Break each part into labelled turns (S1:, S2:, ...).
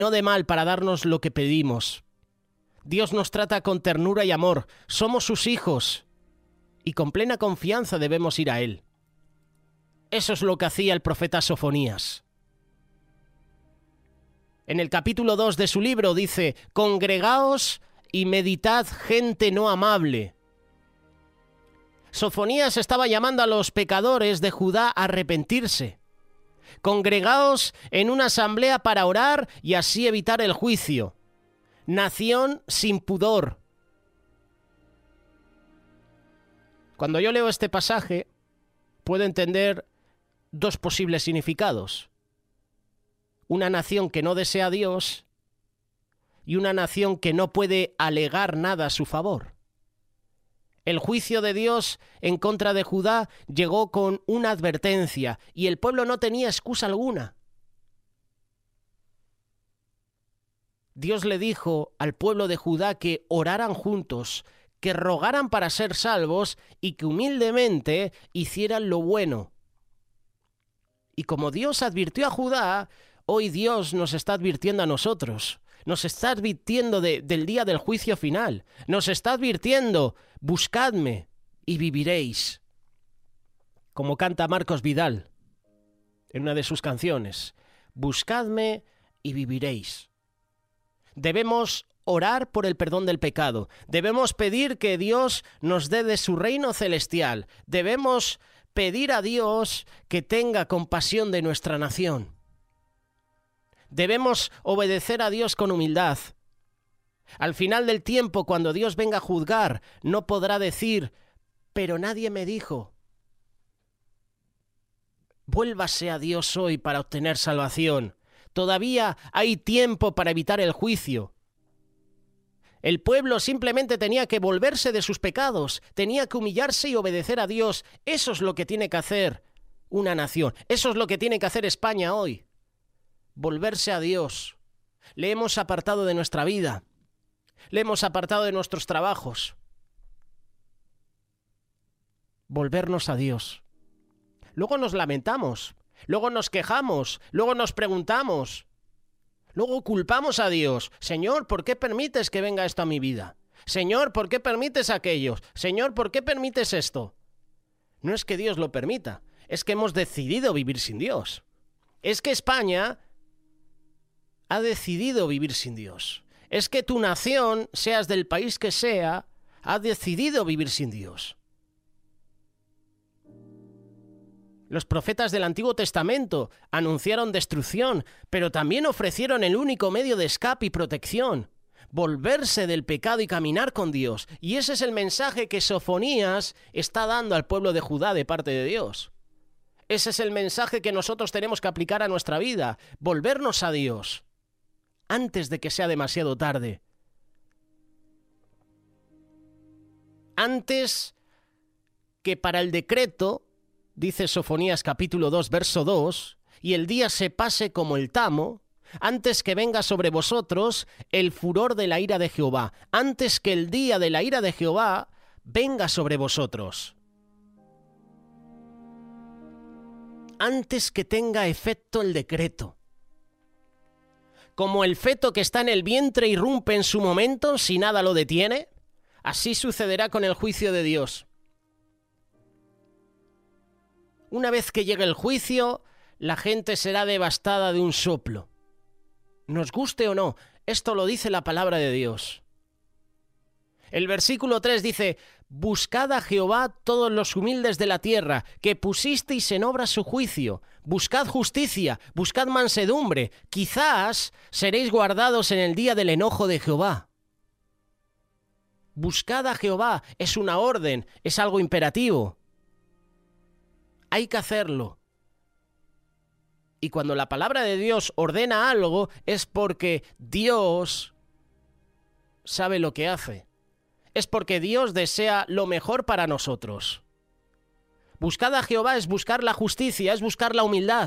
S1: no de mal para darnos lo que pedimos. Dios nos trata con ternura y amor. Somos sus hijos y con plena confianza debemos ir a Él. Eso es lo que hacía el profeta Sofonías. En el capítulo 2 de su libro dice: «Congregaos y meditad, gente no amable». Sofonías estaba llamando a los pecadores de Judá a arrepentirse. Congregaos en una asamblea para orar y así evitar el juicio. Nación sin pudor. Cuando yo leo este pasaje, puedo entender dos posibles significados. Una nación que no desea a Dios y una nación que no puede alegar nada a su favor. El juicio de Dios en contra de Judá llegó con una advertencia y el pueblo no tenía excusa alguna. Dios le dijo al pueblo de Judá que oraran juntos, que rogaran para ser salvos y que humildemente hicieran lo bueno. Y como Dios advirtió a Judá, hoy Dios nos está advirtiendo a nosotros. Nos está advirtiendo del día del juicio final. Nos está advirtiendo: buscadme y viviréis. Como canta Marcos Vidal en una de sus canciones: buscadme y viviréis. Debemos orar por el perdón del pecado. Debemos pedir que Dios nos dé de su reino celestial. Debemos pedir a Dios que tenga compasión de nuestra nación. Debemos obedecer a Dios con humildad. Al final del tiempo, cuando Dios venga a juzgar, no podrá decir: pero nadie me dijo. Vuélvase a Dios hoy para obtener salvación. Todavía hay tiempo para evitar el juicio. El pueblo simplemente tenía que volverse de sus pecados, tenía que humillarse y obedecer a Dios. Eso es lo que tiene que hacer una nación. Eso es lo que tiene que hacer España hoy. Volverse a Dios. Le hemos apartado de nuestra vida. Le hemos apartado de nuestros trabajos. Volvernos a Dios. Luego nos lamentamos. Luego nos quejamos. Luego nos preguntamos. Luego culpamos a Dios. Señor, ¿por qué permites que venga esto a mi vida? Señor, ¿por qué permites aquello? Señor, ¿por qué permites esto? No es que Dios lo permita. Es que hemos decidido vivir sin Dios. Es que España ha decidido vivir sin Dios. Es que tu nación, seas del país que sea, ha decidido vivir sin Dios. Los profetas del Antiguo Testamento anunciaron destrucción, pero también ofrecieron el único medio de escape y protección: volverse del pecado y caminar con Dios. Y ese es el mensaje que Sofonías está dando al pueblo de Judá de parte de Dios. Ese es el mensaje que nosotros tenemos que aplicar a nuestra vida: volvernos a Dios antes de que sea demasiado tarde. Antes que para el decreto, dice Sofonías capítulo 2, verso 2, y el día se pase como el tamo, antes que venga sobre vosotros el furor de la ira de Jehová, antes que el día de la ira de Jehová venga sobre vosotros. Antes que tenga efecto el decreto. Como el feto que está en el vientre irrumpe en su momento si nada lo detiene, así sucederá con el juicio de Dios. Una vez que llegue el juicio, la gente será devastada de un soplo. Nos guste o no, esto lo dice la palabra de Dios. El versículo 3 dice: buscad a Jehová todos los humildes de la tierra, que pusisteis en obra su juicio. Buscad justicia, buscad mansedumbre. Quizás seréis guardados en el día del enojo de Jehová. Buscad a Jehová es una orden, es algo imperativo. Hay que hacerlo. Y cuando la palabra de Dios ordena algo, es porque Dios sabe lo que hace. Es porque Dios desea lo mejor para nosotros. Buscad a Jehová es buscar la justicia, es buscar la humildad.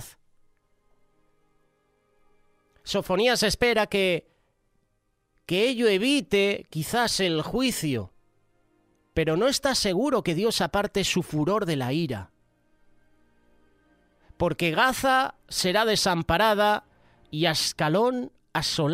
S1: Sofonías espera que ello evite quizás el juicio, pero no está seguro que Dios aparte su furor de la ira. Porque Gaza será desamparada y Ascalón asolando